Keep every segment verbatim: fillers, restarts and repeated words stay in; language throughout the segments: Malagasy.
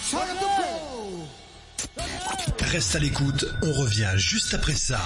Reste à l'écoute, on revient juste après ça.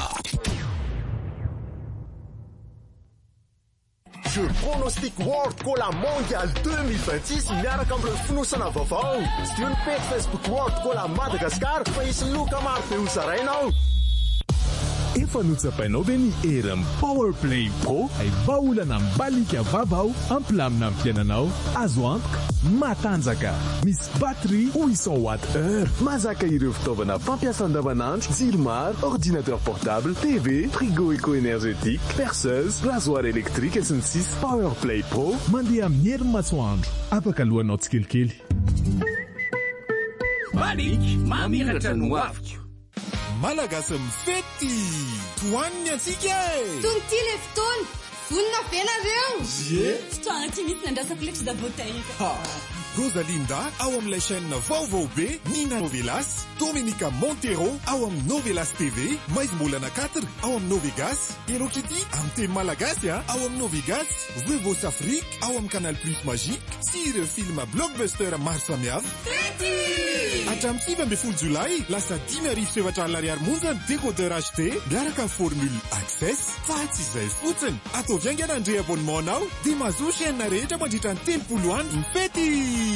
Jeu pronostic World Cola Mondial deux mille vingt-six miaraka amireo fonosana vaovao. Tsy io ny page Facebook World Cola Madagascar fa isy loka maro be ho zarainao. Efa notsapainao ve ny era ny Powerplay Pro ay vaolana mibalika vaovao ampilamina amin'ny fiainanao. Azo antoka matanjaka misy batterie huit cents watts heure mazaka ireo fitaovana fampiasa andavanandro, jiro maro, ordinateur portable, T V, frigo éco-énergétique, perceuse, rasoir électrique sy ny sisa. Powerplay Pro mandeha amin'ny herin'ny masoandro, afaka lohanao tsikelikely. Malik mamiratra no aviko. Malagasy mifety toaniny antsika e. Tonty le fotoana vonina be nareo. Ye fotoana ty misy nandrasako letra da botaika. Rosalinda ao amin'ilay chaîne vaovao be, Nina Novelas, Dominica Montero ao amin'ny Novelas T V, Maizy Molana quatre ao amin'ny Novegas, Hello Kitty amin'ny teny malagasy ao amin'ny Novegas, Vevos Afrique ao amin'ny Canal Plus Magique, sy ireo filma blockbuster maro samihafa. Hatramin'ny sivy ambin'ny folo Jolay, lasa dimy arivo sy efatra alina ariary monja ny décodeur H D miaraka amin'ny formule Access. Fa tsy izay fotsiny, atao viangana andre abonnementanao dia mahazo chaîne rehetra mandritra ny telopolo andro ny fety.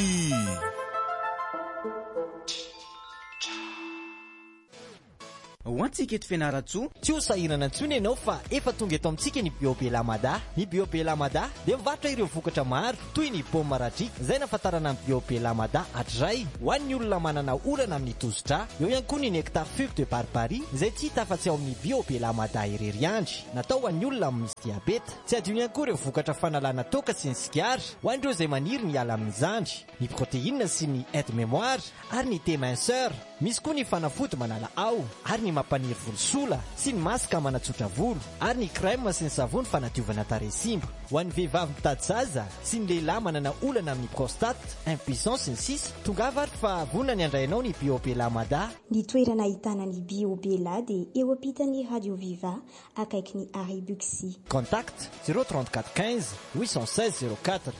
Ho antsika eto Fianaratsoa, tsy ho sahirana intsony ianao fa efa tonga eto amintsika ny Bio Belamada. Ny Bio Belamada dia mivarotra ireo vokatra maro toy ny paoma radrika, izay nafatarana amin'ny Bio Belamada hatray ho an'ny olona manana orana amin'ny tosidra. Eo ihany koa ny nectar fugue de barbarie izay tsy hita afa-tsy ao amin'ny Bio Belamada irery andry, natao ho an'ny olona misy diabeta. Tsy adino ihany koa ireo vokatra fanalana toaka sy ny sigara ho an'ireo izay maniry ny ala amin'ny zandry, ny protéine sy ny aide mémoire ary ny téminceur. Misy koa ny fanafody manala ao ary ny mampaniry volosola sy ny masaka manatsotra volo ary ny crème sy ny savony fanadiovana tarehy simba. Ho an'ny vehivavy mitady zaza sy ny lehilahy manana olana amin'ny prostate, impuissance sy ny sisa, tongava ary fa vonona ny andrainao ny Bio Belamada. Ny toerana ahitana ny Bio Bela dia eo ampitan'ny Radio Viva akaiky ny Arry Buxy. Contact zéro trente-quatre quinze huit cent seize zéro quatre.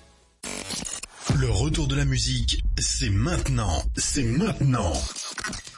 Le retour de la musique, c'est maintenant, c'est maintenant.